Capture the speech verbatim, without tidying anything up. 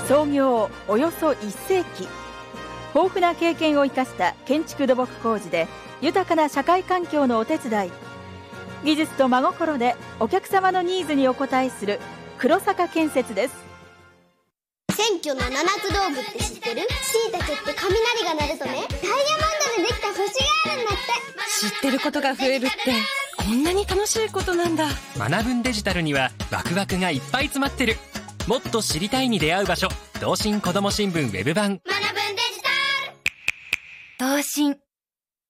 創業およそいっせいき、豊富な経験を生かした建築土木工事で豊かな社会環境のお手伝い、技術と真心でお客様のニーズにお応えする黒坂建設です。 選挙の七つ道具って知ってる？しいたけって雷が鳴るとね、ダイヤモンドでできた星があるんだって。 知ってることが増えるってこんなに楽しいことなんだ。 学ぶんデジタルにはワクワクがいっぱい詰まってる。もっと知りたいに出会う場所、東進子ども新聞ウェブ版。 学ぶんデジタル。 東進